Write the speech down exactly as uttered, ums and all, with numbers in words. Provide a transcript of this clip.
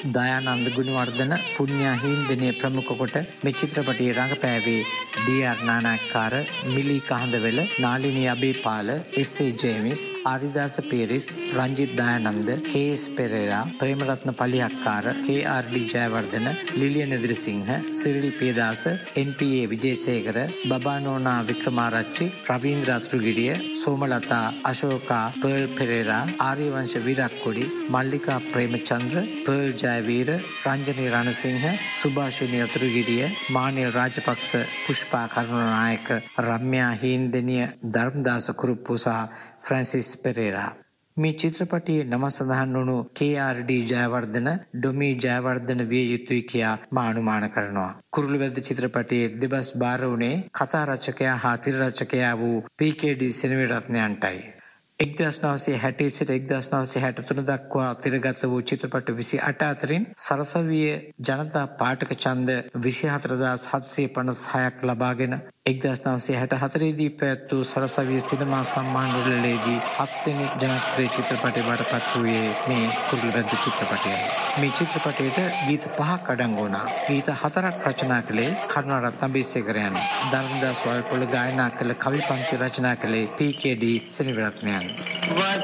දයානන්ද ගුණවර්ධන පුණ්‍යහින්දනයේ ප්‍රමුඛ කොට මේ චිත්‍රපටයේ රඟපෑවේ ඩී ආර් නානායක්කාර, මිලී කහඳවෙල, නාලිනී අබේපාල, එස් ඒ ජේමිස්, ආරිදාස පීරිස්, රංජිත් දයානන්ද, කේ එස් පෙරේරා, ප්‍රේමරත්න පලිහක්කාර, කේ ආර් ඩී ජයවර්ධන, ලිලියන දිරිසිංහ, සිරිල් පියදාස, එන් පී ඒ විජේසේකර, බබානෝනා වික්‍රමාරච්චි, රවීන්ද්‍ර අතුරුගිරිය, සෝමලතා අශෝකා, පර්ල් පෙරේරා, ආර්යවංශ විරක්කොඩි, මල්ලිකා ප්‍රේමචන්ද්‍ර, පර්ල් ජයවීර, රංජනී රණසිංහ, සුභාෂිනී අතුරුගිරිය, මානිල් රාජපක්ෂ, පුෂ්පා කරුණානායක, රම්‍යා හීන්දෙනිය, ධර්මදාස කුරුප්පු සහ ෆ්‍රැන්සිස් පෙරේරා. මේ චිත්‍රපටයේ නම සඳහන් වුණු කේ ආර් ඩී ජයවර්ධන, ඩොමී ජයවර්ධන විය යුතුයි කියා මා අනුමාන කරනවා. කුරුළුවැද්ද චිත්‍රපටයේ දෙබස් බාර වුණේ කතා රචකයා හා තිර රචකයා වූ පී කේ ඩී සෙනවිරත්නයන්ටයි. එක්දහස් නවසිය හැට සිට එක්දහස් නවසිය හැට තුන දක්වා තිරගත වූ චිත්‍රපට විසි අට අතරින් සරසවියේ ජනතා පාඨක ඡන්ද විසි හතර හදාස් හත්සිය පනස් හයක් ලබාගෙන එක්දහස් නවසිය හැට හතරේ දී පැවැත් වූ සරසවියේ සිනමා සම්මාන උළෙලේදී හත්වෙනි ජනප්‍රිය චිත්‍රපටය බවට පත් වූයේ මේ කුරුළුවැද්ද චිත්‍රපටයයි. මේ චිත්‍රපටයට ගීත පහක් අඩංගු වුණා. ගීත හතරක් රචනා කළේ කරුණාරත්න අබේසේකරයන්. ධර්මදාස් වල්පොල ගායනා කළ කවි පන්ති රචනා කළේ පී කේ ඩී සෙනවිරත්නයන්.